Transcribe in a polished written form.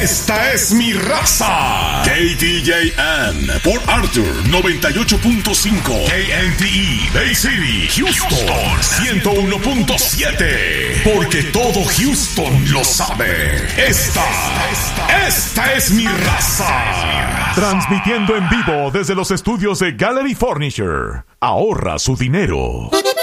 Esta es mi raza. KTJM, Port Arthur 98.5. KNTE, Bay City, Houston 101.7. Porque todo Houston lo sabe. Esta es mi raza. Transmitiendo en vivo desde los estudios de Gallery Furniture. Ahorra su dinero.